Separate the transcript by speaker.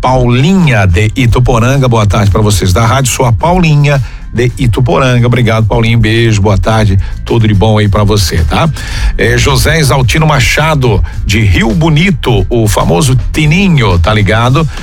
Speaker 1: Paulinha de Ituporanga, boa tarde para vocês da rádio, sou a Paulinha de Ituporanga, obrigado Paulinho, beijo, boa tarde, tudo de bom aí pra você, tá? José Exaltino Machado de Rio Bonito, o famoso Tininho, tá ligado?